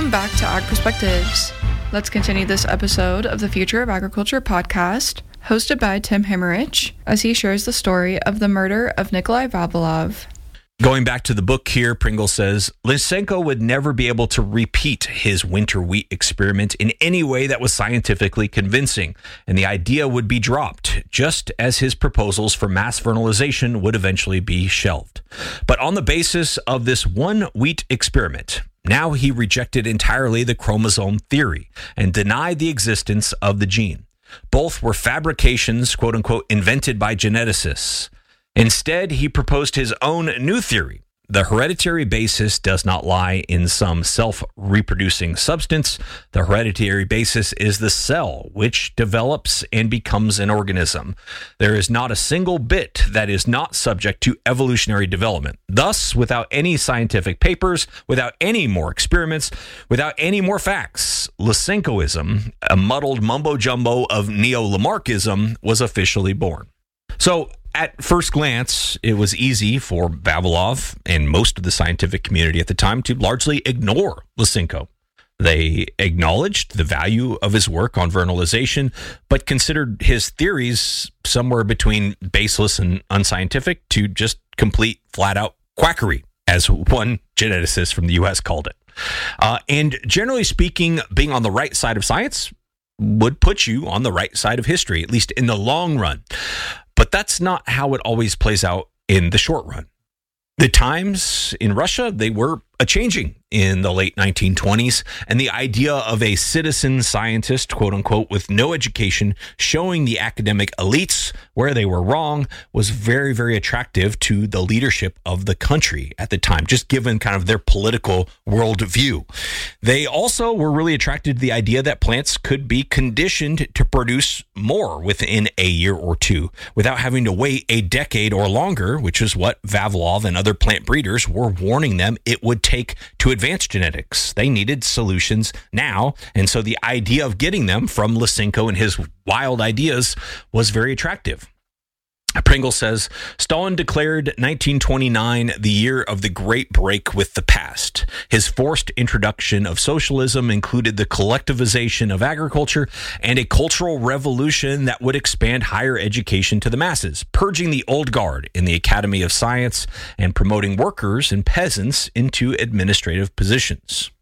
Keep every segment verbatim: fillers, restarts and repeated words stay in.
Welcome back to Ag Perspectives. Let's continue this episode of the Future of Agriculture podcast, hosted by Tim Himmerich, as he shares the story of the murder of Nikolai Vavilov. Going back to the book here, Pringle says, Lysenko would never be able to repeat his winter wheat experiment in any way that was scientifically convincing, and the idea would be dropped, just as his proposals for mass fertilization would eventually be shelved. But on the basis of this one wheat experiment, now he rejected entirely the chromosome theory and denied the existence of the gene. Both were fabrications, quote unquote, invented by geneticists. Instead, he proposed his own new theory. The hereditary basis does not lie in some self-reproducing substance. The hereditary basis is the cell, which develops and becomes an organism. There is not a single bit that is not subject to evolutionary development. Thus, without any scientific papers, without any more experiments, without any more facts, Lysenkoism, a muddled mumbo-jumbo of neo-Lamarckism, was officially born. So, at first glance, it was easy for Vavilov and most of the scientific community at the time to largely ignore Lysenko. They acknowledged the value of his work on vernalization, but considered his theories somewhere between baseless and unscientific to just complete flat-out quackery, as one geneticist from the U S called it. Uh, and generally speaking, being on the right side of science would put you on the right side of history, at least in the long run. But that's not how it always plays out in the short run. The times in Russia, they were a-changing in the late nineteen twenties, and the idea of a citizen scientist, quote unquote, with no education, showing the academic elites where they were wrong was very, very attractive to the leadership of the country at the time, just given kind of their political worldview. They also were really attracted to the idea that plants could be conditioned to produce more within a year or two without having to wait a decade or longer, which is what Vavilov and other plant breeders were warning them it would take to advance genetics. They needed solutions now, and so the idea of getting them from Lysenko and his wild ideas was very attractive. Pringle says, Stalin declared nineteen twenty-nine the year of the great break with the past. His forced introduction of socialism included the collectivization of agriculture and a cultural revolution that would expand higher education to the masses, purging the old guard in the Academy of Science and promoting workers and peasants into administrative positions.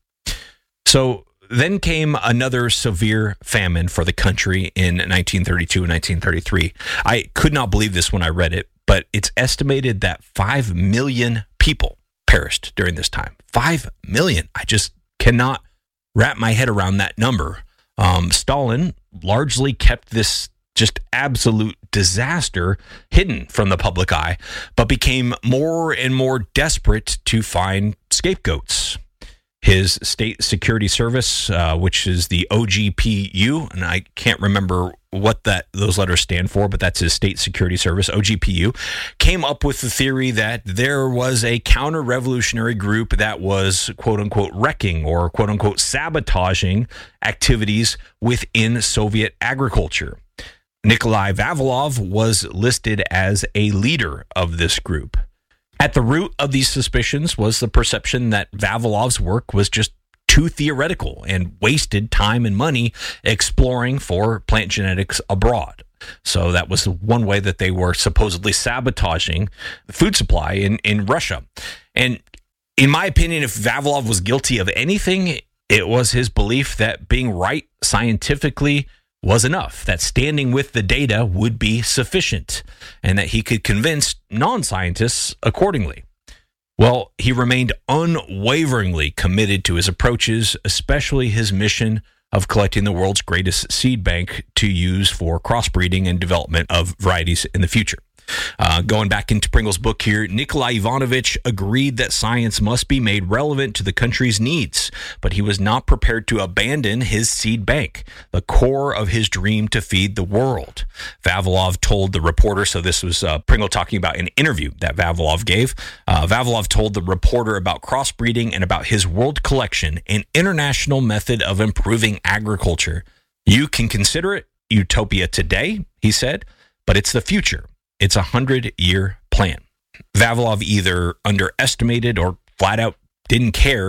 So, then came another severe famine for the country in nineteen thirty-two and nineteen thirty-three. I could not believe this when I read it, but it's estimated that five million people perished during this time. five million. I just cannot wrap my head around that number. Um, Stalin largely kept this just absolute disaster hidden from the public eye, but became more and more desperate to find scapegoats. His state security service, uh, which is the O G P U, and I can't remember what that those letters stand for, but that's his state security service, O G P U, came up with the theory that there was a counter-revolutionary group that was, quote-unquote, wrecking or, quote-unquote, sabotaging activities within Soviet agriculture. Nikolai Vavilov was listed as a leader of this group. At the root of these suspicions was the perception that Vavilov's work was just too theoretical and wasted time and money exploring for plant genetics abroad. So that was one way that they were supposedly sabotaging the food supply in, in Russia. And in my opinion, if Vavilov was guilty of anything, it was his belief that being right scientifically was enough, that standing with the data would be sufficient, and that he could convince non-scientists accordingly. Well, he remained unwaveringly committed to his approaches, especially his mission of collecting the world's greatest seed bank to use for crossbreeding and development of varieties in the future. Uh, going back into Pringle's book here, Nikolai Ivanovich agreed that science must be made relevant to the country's needs, but he was not prepared to abandon his seed bank, the core of his dream to feed the world. Vavilov told the reporter, so this was uh, Pringle talking about an interview that Vavilov gave. Uh, Vavilov told the reporter about crossbreeding and about his world collection, an international method of improving agriculture. You can consider it utopia today, he said, but it's the future. It's a hundred-year plan. Vavilov either underestimated or flat out didn't care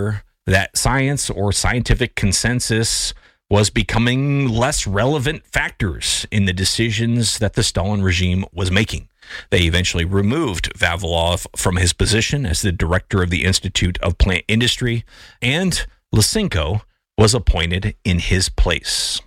that science or scientific consensus was becoming less relevant factors in the decisions that the Stalin regime was making. They eventually removed Vavilov from his position as the director of the Institute of Plant Industry, and Lysenko was appointed in his place.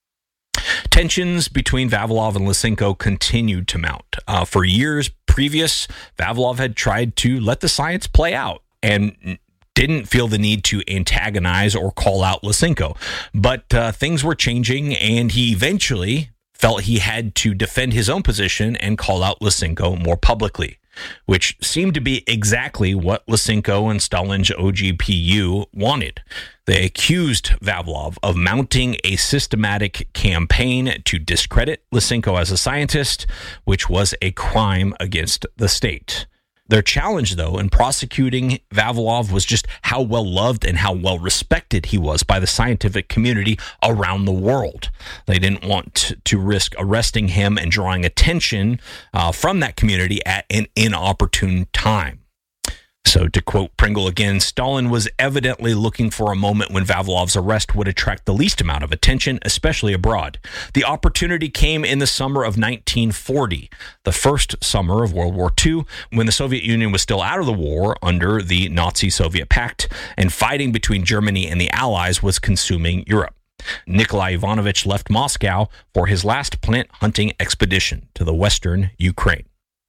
Tensions between Vavilov and Lysenko continued to mount. Uh, for years previous, Vavilov had tried to let the science play out and didn't feel the need to antagonize or call out Lysenko. But uh, things were changing, and he eventually felt he had to defend his own position and call out Lysenko more publicly, which seemed to be exactly what Lysenko and Stalin's O G P U wanted. They accused Vavilov of mounting a systematic campaign to discredit Lysenko as a scientist, which was a crime against the state. Their challenge, though, in prosecuting Vavilov was just how well loved and how well respected he was by the scientific community around the world. They didn't want to risk arresting him and drawing attention uh, from that community at an inopportune time. So to quote Pringle again, Stalin was evidently looking for a moment when Vavilov's arrest would attract the least amount of attention, especially abroad. The opportunity came in the summer of nineteen forty, the first summer of World War Two, when the Soviet Union was still out of the war under the Nazi-Soviet pact, and fighting between Germany and the Allies was consuming Europe. Nikolai Ivanovich left Moscow for his last plant hunting expedition to the western Ukraine.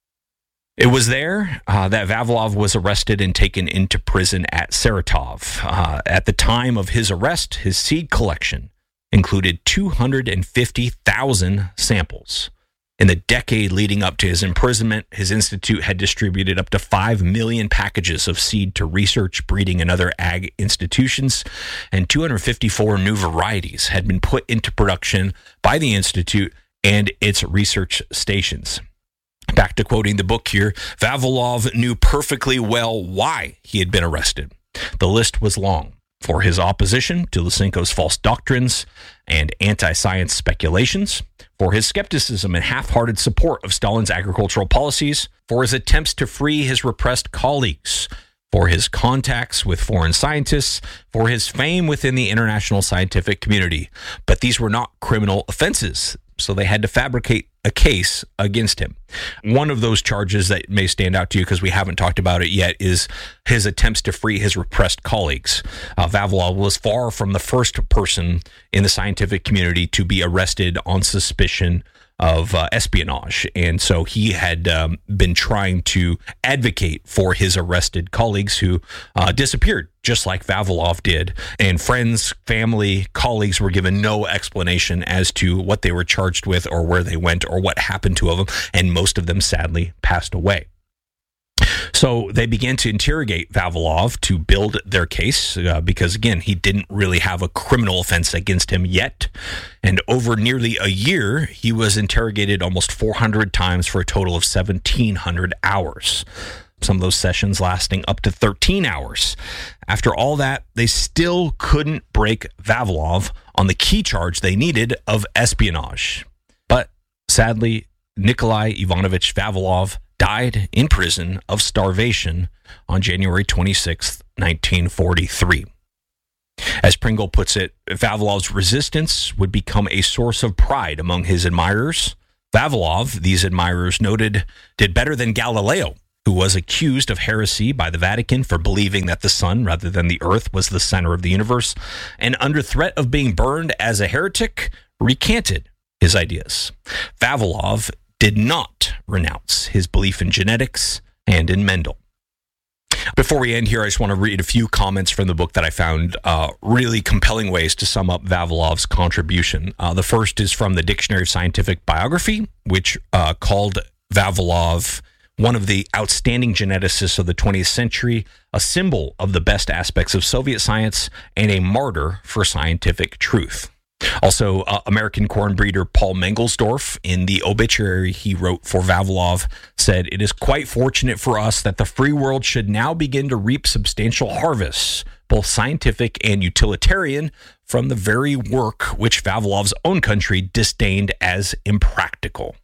It was there uh, that Vavilov was arrested and taken into prison at Saratov. Uh, at the time of his arrest, his seed collection included two hundred fifty thousand samples. In the decade leading up to his imprisonment, his institute had distributed up to five million packages of seed to research, breeding, and other ag institutions, and two hundred fifty-four new varieties had been put into production by the institute and its research stations. Back to quoting the book here, Vavilov knew perfectly well why he had been arrested. The list was long. For his opposition to Lysenko's false doctrines and anti-science speculations, for his skepticism and half-hearted support of Stalin's agricultural policies, for his attempts to free his repressed colleagues, for his contacts with foreign scientists, for his fame within the international scientific community. But these were not criminal offenses, so they had to fabricate a case against him. One of those charges that may stand out to you, because we haven't talked about it yet, is his attempts to free his repressed colleagues. Uh, Vavilov was far from the first person in the scientific community to be arrested on suspicion of uh, espionage. And so he had um, been trying to advocate for his arrested colleagues who uh, disappeared, just like Vavilov did. And friends, family, colleagues were given no explanation as to what they were charged with or where they went or what happened to them. And most of them sadly passed away. So they began to interrogate Vavilov to build their case uh, because, again, he didn't really have a criminal offense against him yet. And over nearly a year, he was interrogated almost four hundred times for a total of seventeen hundred hours. Some of those sessions lasting up to thirteen hours. After all that, they still couldn't break Vavilov on the key charge they needed of espionage. But sadly, Nikolai Ivanovich Vavilov died in prison of starvation on January twenty-sixth, nineteen forty-three. As Pringle puts it, Vavilov's resistance would become a source of pride among his admirers. Vavilov, these admirers noted, did better than Galileo, who was accused of heresy by the Vatican for believing that the sun rather than the earth was the center of the universe, and under threat of being burned as a heretic, recanted his ideas. Vavilov did not renounce his belief in genetics and in Mendel. Before we end here, I just want to read a few comments from the book that I found uh, really compelling ways to sum up Vavilov's contribution. Uh, the first is from the Dictionary of Scientific Biography, which uh, called Vavilov one of the outstanding geneticists of the twentieth century, a symbol of the best aspects of Soviet science, and a martyr for scientific truth. Also, uh, American corn breeder Paul Mengelsdorf, in the obituary he wrote for Vavilov, said, "It is quite fortunate for us that the free world should now begin to reap substantial harvests, both scientific and utilitarian, from the very work which Vavilov's own country disdained as impractical."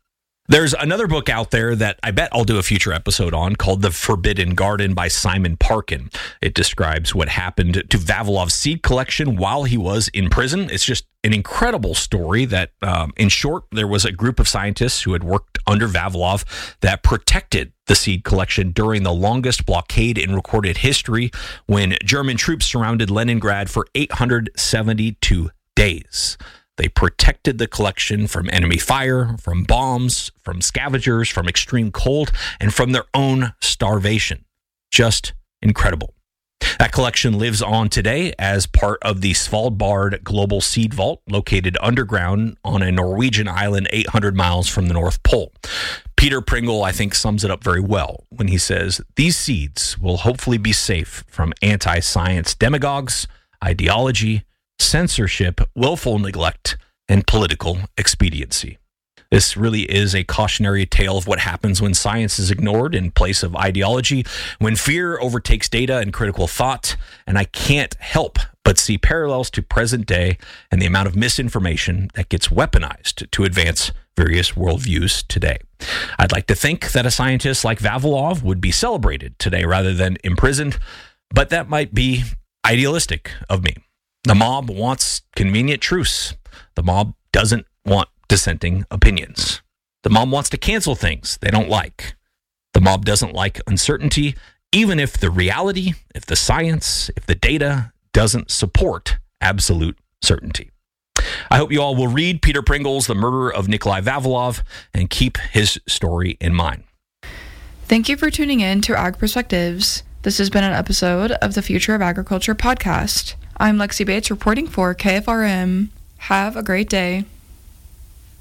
There's another book out there that I bet I'll do a future episode on called The Forbidden Garden by Simon Parkin. It describes what happened to Vavilov's seed collection while he was in prison. It's just an incredible story that, um, in short, there was a group of scientists who had worked under Vavilov that protected the seed collection during the longest blockade in recorded history when German troops surrounded Leningrad for eight hundred seventy-two days. They protected the collection from enemy fire, from bombs, from scavengers, from extreme cold, and from their own starvation. Just incredible. That collection lives on today as part of the Svalbard Global Seed Vault, located underground on a Norwegian island eight hundred miles from the North Pole. Peter Pringle, I think, sums it up very well when he says, "These seeds will hopefully be safe from anti-science demagogues, ideology, censorship, willful neglect, and political expediency." This really is a cautionary tale of what happens when science is ignored in place of ideology, when fear overtakes data and critical thought, and I can't help but see parallels to present day and the amount of misinformation that gets weaponized to advance various worldviews today. I'd like to think that a scientist like Vavilov would be celebrated today rather than imprisoned, but that might be idealistic of me. The mob wants convenient truths. The mob doesn't want dissenting opinions. The mob wants to cancel things they don't like. The mob doesn't like uncertainty, even if the reality, if the science, if the data doesn't support absolute certainty. I hope you all will read Peter Pringle's The Murder of Nikolai Vavilov and keep his story in mind. Thank you for tuning in to Ag Perspectives. This has been an episode of the Future of Agriculture podcast. I'm Lexi Bates reporting for K F R M. Have a great day.